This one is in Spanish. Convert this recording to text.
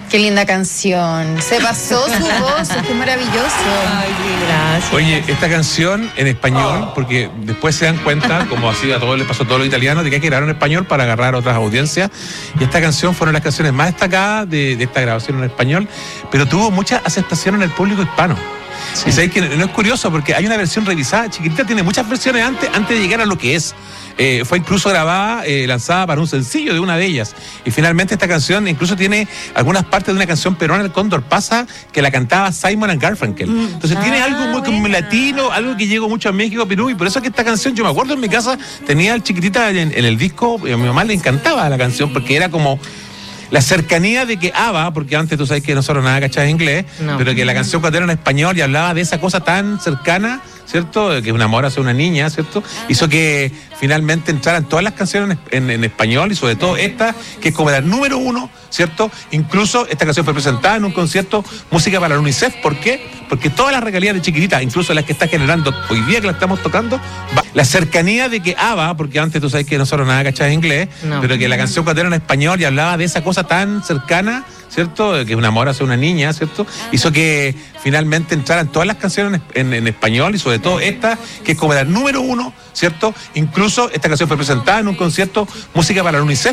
Qué linda canción. Se pasó su voz, es maravilloso. Ay, gracias. Oye, esta canción en español, porque después se dan cuenta, como así a todos les pasó a todos los italianos, de que hay que grabar en español para agarrar otras audiencias. Y esta canción fueron las canciones más destacadas de esta grabación en español, pero tuvo mucha aceptación en el público hispano. Sí. Y sabéis que no es curioso porque hay una versión revisada. Chiquitita tiene muchas versiones antes de llegar a lo que es. Fue incluso grabada, lanzada para un sencillo de una de ellas. Y finalmente esta canción incluso tiene algunas partes de una canción peruana, El Cóndor Pasa, que la cantaba Simon and Garfunkel. Entonces tiene algo muy como latino, algo que llegó mucho a México, a Perú, y por eso es que esta canción, yo me acuerdo en mi casa, tenía al Chiquitita en el disco, y a mi mamá le encantaba la canción porque era como la cercanía de que ABBA, porque antes tú sabes que nosotros nada cachaba inglés, pero que la canción cuando era en español y hablaba de esa cosa tan cercana, ¿cierto? Que un amor hacia una niña, ¿cierto? Hizo que finalmente entraran todas las canciones en español y sobre todo esta, que es como la número 1, ¿cierto? Incluso esta canción fue presentada en un concierto Música para la UNICEF. ¿Por qué? Porque todas las regalías de Chiquitita, incluso las que está generando hoy día que la estamos tocando, la cercanía de que ABBA, porque antes tú sabes que nosotros nada cachaba inglés, pero que la canción cuando era en español y hablaba de esa cosa tan cercana, ¿cierto? Que un amor hacia una niña, ¿cierto? Hizo que finalmente entraran todas las canciones en español y sobre todo esta, que es como la número 1, ¿cierto? Incluso esta canción fue presentada en un concierto Música para la UNICEF.